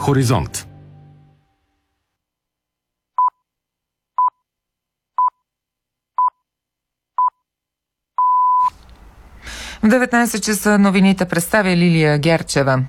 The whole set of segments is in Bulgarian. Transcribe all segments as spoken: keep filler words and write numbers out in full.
Хоризонт. В деветнайсет часа новините представя Лилия Герчева.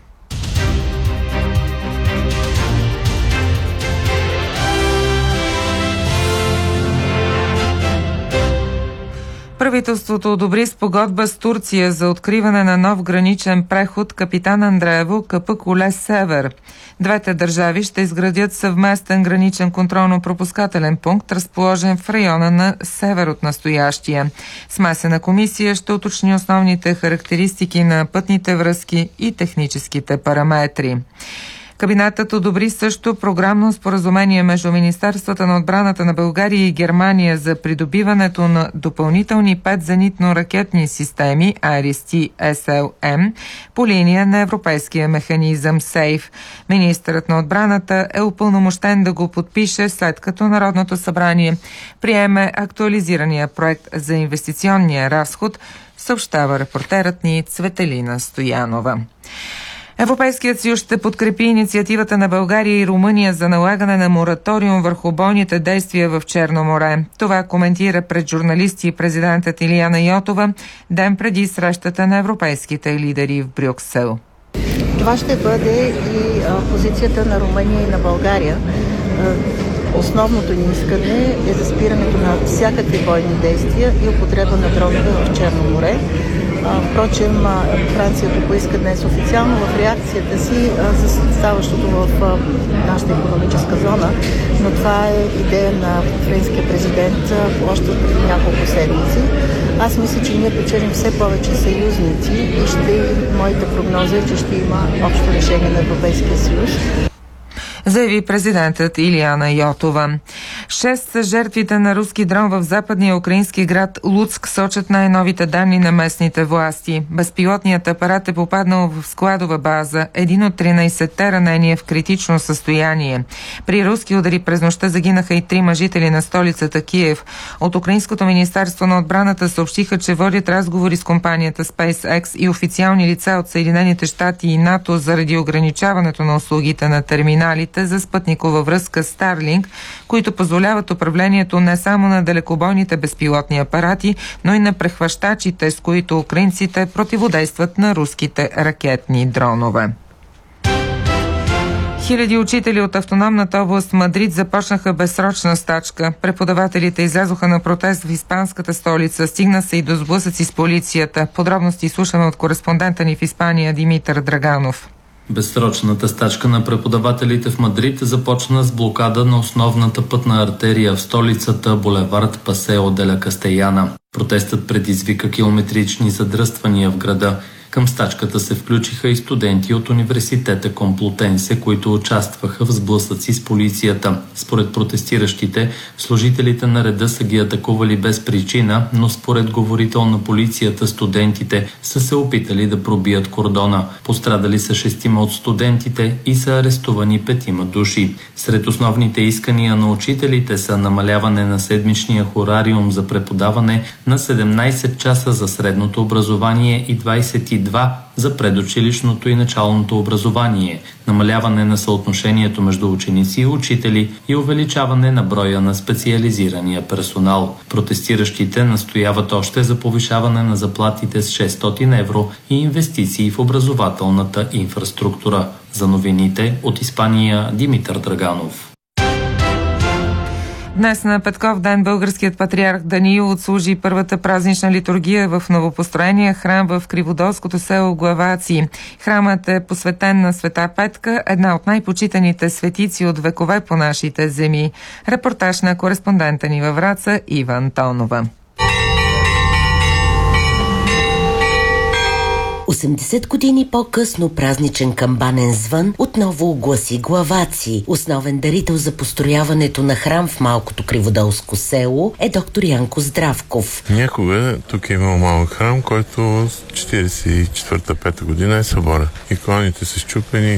Правителството одобри спогодба с Турция за откриване на нов граничен преход Капитан Андреево – Капъкуле Север. Двете държави ще изградят съвместен граничен контролно-пропускателен пункт, разположен в района на север от настоящия. Смесена комисия ще уточни основните характеристики на пътните връзки и техническите параметри. Кабинетът одобри също програмно споразумение между Министерствата на отбраната на България и Германия за придобиването на допълнителни пет зенитно-ракетни системи Айрис-Т Ес Ел Ем по линия на европейския механизъм СЕЙФ. Министърът на отбраната е упълномощен да го подпише, след като Народното събрание приеме актуализирания проект за инвестиционния разход, съобщава репортерът ни Цветелина Стоянова. Европейският съюз ще подкрепи инициативата на България и Румъния за налагане на мораториум върху бойните действия в Черно море. Това коментира пред журналисти президентът Илияна Йотова ден преди срещата на европейските лидери в Брюксел. Това ще бъде и а, позицията на Румъния и на България. Основното ни искане е за спирането на всякакви бойни действия и употреба на дронове в Черно море. Впрочем, Франция го поиска днес официално в реакцията си за ставащото в нашата икономическа зона, но това е идея на френския президент още преди няколко седмици. Аз мисля, че ние печелим все повече съюзници и ще, моята прогноза е, че ще има общо решение на Европейския съюз, заяви президентът Илияна Йотова. Шест са жертвите на руски дрон в западния украински град Луцк, сочат най-новите данни на местните власти. Безпилотният апарат е попаднал в складова база. Един от тринайсетте ранени е в критично състояние. При руски удари през нощта загинаха и трима жители на столицата Киев. От Украинското министерство на отбраната съобщиха, че водят разговори с компанията SpaceX и официални лица от Съединените щати и НАТО заради ограничаването на услугите на терминалите за спътникова връзка Starlink, които позволяват управлението не само на далекобойните безпилотни апарати, но и на прехващачите, с които украинците противодействат на руските ракетни дронове. Хиляди учители от автономната област Мадрид започнаха безсрочна стачка. Преподавателите излязоха на протест в испанската столица. Стигна се и до сблъсъци с полицията. Подробности слушаме от кореспондента ни в Испания Димитър Драганов. Безсрочната стачка на преподавателите в Мадрид започна с блокада на основната пътна артерия в столицата булевард Пасео де ла Кастеяна. Протестът предизвика километрични задръствания в града. Към стачката се включиха и студенти от университета Комплутенсе, които участваха в сблъсъци с полицията. Според протестиращите, служителите на реда са ги атакували без причина, но според говорител на полицията, студентите са се опитали да пробият кордона. Пострадали са шестима от студентите и са арестувани петима души. Сред основните искания на учителите са намаляване на седмичния хорариум за преподаване на седемнайсет часа за средното образование и двайсет и два за предучилищното и началното образование, намаляване на съотношението между ученици и учители и увеличаване на броя на специализирания персонал. Протестиращите настояват още за повишаване на заплатите с шестстотин евро и инвестиции в образователната инфраструктура. За новините от Испания Димитър Драганов. Днес на Петков ден българският патриарх Даниил отслужи първата празнична литургия в новопостроения храм в криводолското село Главаци. Храмът е посветен на Света Петка, една от най-почитаните светици от векове по нашите земи. Репортаж на кореспондента ни във Враца Ива Антонова. осемдесет години по-късно празничен камбанен звън отново огласи Главаци. Основен дарител за построяването на храм в малкото криводолско село е доктор Янко Здравков. Някога тук е имал малък храм, който четирийсет и четвърта-пета година е съборен. Иконите са счупени,